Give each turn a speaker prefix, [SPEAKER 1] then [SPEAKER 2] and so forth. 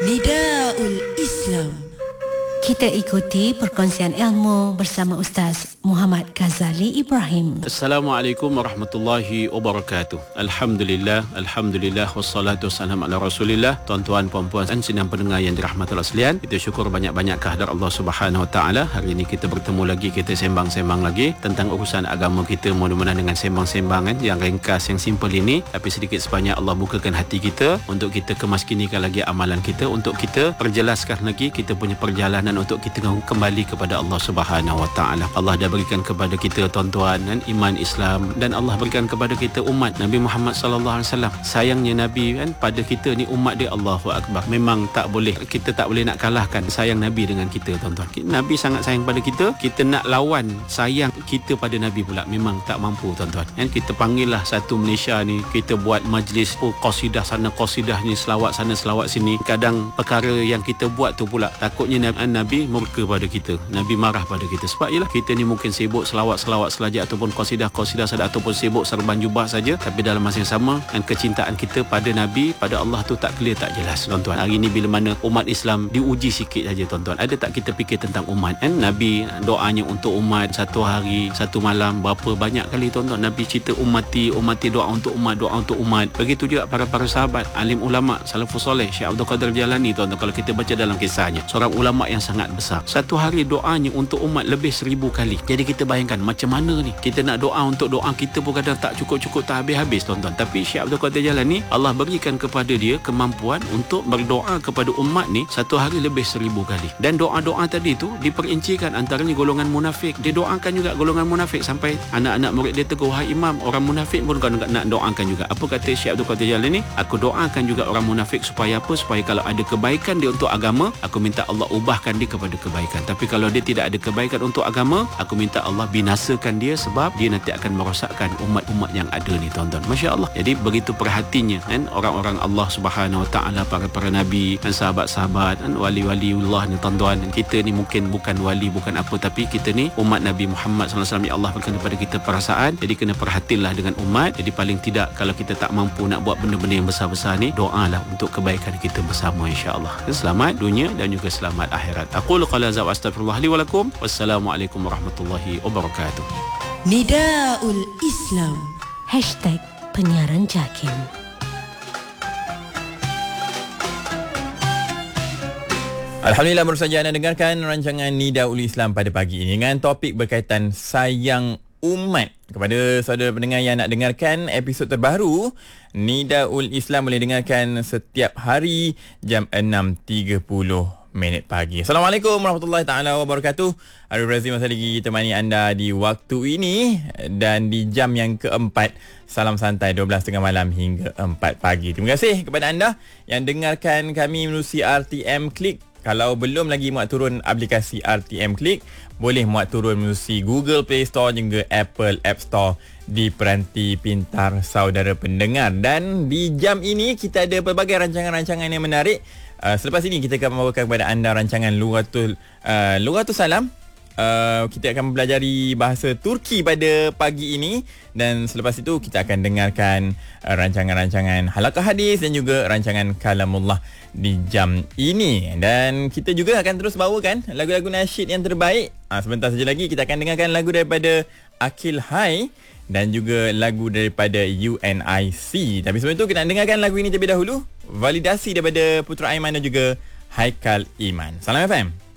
[SPEAKER 1] Nidaul Islam. Kita ikuti perkongsian ilmu bersama Ustaz Muhammad Ghazali Ibrahim.
[SPEAKER 2] Assalamualaikum warahmatullahi wabarakatuh. Alhamdulillah, alhamdulillah, wassalatu wassalamu ala Rasulillah. Tuan-tuan, puan-puan dan sidang pendengar yang dirahmati Allah sekalian, kita syukur banyak-banyak kehadirat Allah Subhanahu wa taala. Hari ini kita bertemu lagi, kita sembang-sembang lagi tentang urusan agama kita. Mudah-mudahan dengan sembang-sembangan yang ringkas, yang simple ini, tapi sedikit sebanyak Allah bukakan hati kita untuk kita kemaskinikan lagi amalan kita, untuk kita perjelaskan lagi kita punya perjalanan untuk kita kembali kepada Allah Subhanahu wa taala. Allah dah berikan kepada kita, tuan-tuan, dan iman Islam, dan Allah berikan kepada kita umat Nabi Muhammad sallallahu alaihi wasallam. Sayangnya Nabi kan pada kita ni umat dia, Allahu akbar. Memang tak boleh, kita tak boleh nak kalahkan sayang Nabi dengan kita, tuan-tuan. Nabi sangat sayang pada kita nak lawan sayang kita pada Nabi pula memang tak mampu, tuan-tuan. Kan kita panggillah satu Malaysia ni, kita buat majlis qasidah sana, qasidah ni, selawat sana, selawat sini. Kadang perkara yang kita buat tu pula takutnya Nabi murka pada kita, Nabi marah pada kita. Sebab ialah kita ni mungkin sibuk selawat-selawat selajak ataupun qasidah-qasidah saja, ataupun sibuk serban jubah saja, tapi dalam masa yang sama dan kecintaan kita pada Nabi, pada Allah tu tak clear, tak jelas, tuan-tuan. Hari ni bila mana umat Islam diuji sikit saja, tuan-tuan. Ada tak kita fikir tentang umat kan? Nabi doanya untuk umat satu hari, satu malam, berapa banyak kali, tuan-tuan. Nabi cerita umati doa untuk umat, doa untuk umat. Begitu juga para sahabat, alim ulama, salafus soleh, Syekh Abdul Qadir Jalani, tuan-tuan. Kalau kita baca dalam kisahnya, seorang ulama yang sangat besar, satu hari doanya untuk umat lebih 1000 kali. Jadi kita bayangkan macam mana ni, kita nak doa untuk doa kita pun kadang tak cukup-cukup, tak habis-habis, tuan-tuan. Tapi Syekh Abdul Qadir Jalani, Allah berikan kepada dia kemampuan untuk berdoa kepada umat ni satu hari lebih 1000 kali. Dan doa-doa tadi tu diperincikan antaranya golongan munafik. Dia doakan juga golongan munafik, sampai anak-anak murid dia tegur, "Wahai imam, orang munafik pun kau nak doakan juga." Apa kata Syekh Abdul Qadir Jalani? "Aku doakan juga orang munafik supaya apa? Supaya kalau ada kebaikan dia untuk agama, aku minta Allah ubahkan dia kepada kebaikan. Tapi kalau dia tidak ada kebaikan untuk agama, aku minta Allah binasakan dia, sebab dia nanti akan merosakkan umat-umat yang ada ni, tuan-tuan." Masya Allah. Jadi begitu perhatinya kan orang-orang Allah Subhanahu wa taala, para nabi dan sahabat-sahabat dan wali-waliullah ni, tuan-tuan. Kita ni mungkin bukan wali, bukan apa, tapi kita ni umat Nabi Muhammad sallallahu alaihi wasallam. Ya Allah berikan kepada kita perasaan. Jadi kena perhatilah dengan umat. Jadi paling tidak kalau kita tak mampu nak buat benda-benda yang besar-besar ni, doalah untuk kebaikan kita bersama, insya-Allah. Selamat dunia dan juga selamat akhirat. Aqulu qala za wa astaghfirullah li wa lakum. Wassalamualaikum warahmatullahi wabarakatuh.
[SPEAKER 1] Nidaul Islam #penyiaran JAKIM.
[SPEAKER 3] Alhamdulillah, baru saja anda dengarkan rancangan Nidaul Islam pada pagi ini dengan topik berkaitan sayang umat. Kepada saudara pendengar yang nak dengarkan episod terbaru, Nidaul Islam boleh dengarkan setiap hari jam 6.30 pagi. Assalamualaikum warahmatullahi taala wabarakatuh. Arif Razim masih lagi temani anda di waktu ini dan di jam yang keempat. Salam santai 12.30 malam hingga 4 pagi. Terima kasih kepada anda yang dengarkan kami melalui RTM Klik. Kalau belum lagi muat turun aplikasi RTM Klik, boleh muat turun melalui Google Play Store juga Apple App Store di peranti pintar saudara pendengar. Dan di jam ini kita ada pelbagai rancangan-rancangan yang menarik. Selepas ini kita akan membawakan kepada anda rancangan Lughatul Salam. Kita akan mempelajari bahasa Turki pada pagi ini, dan selepas itu kita akan dengarkan rancangan-rancangan Halaqah Hadis dan juga rancangan Kalamullah di jam ini. Dan kita juga akan terus bawakan lagu-lagu nasyid yang terbaik. Sebentar saja lagi kita akan dengarkan lagu daripada Akil Hai dan juga lagu daripada UNIC. Tapi sebelum itu kita nak dengarkan lagu ini terlebih dahulu. Validasi daripada Putra Aiman dan juga Haikal Iman. Salam FM.